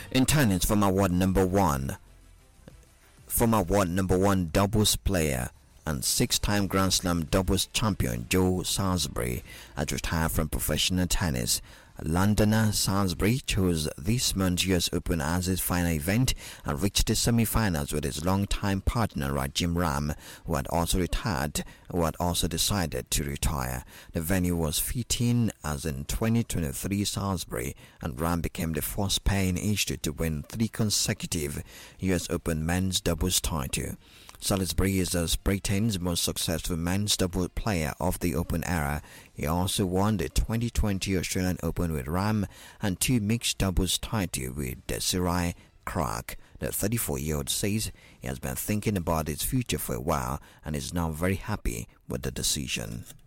In tennis, former world number one doubles player and six-time Grand Slam doubles champion Joe Salisbury has retired from professional tennis. Londoner Salisbury chose this month's US Open as his final event and reached the semi-finals with his longtime partner Jim Ram, who had also decided to retire. The venue was fitting as in 2023 Salisbury and Ram became the first pair in history to win 3 consecutive US Open men's doubles title. Salisbury is Britain's most successful men's double player of the Open era. He also won the 2020 Australian Open with Ram and 2 mixed doubles titles with Desiree Clarke. The 34-year-old says he has been thinking about his future for a while and is now very happy with the decision.